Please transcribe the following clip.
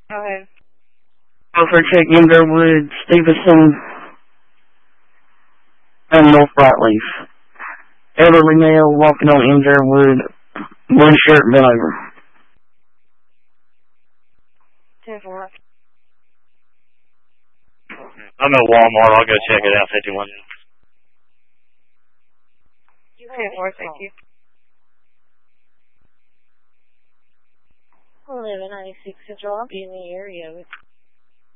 Go ahead. Over check Underwood, Stevenson, and North Brightleaf. Elderly male walking on Underwood, blue shirt bent over. 10-4. I'm at Walmart. I'll go check it out. 51. 10-4, thank you. 1196 Central, I'll be in the area with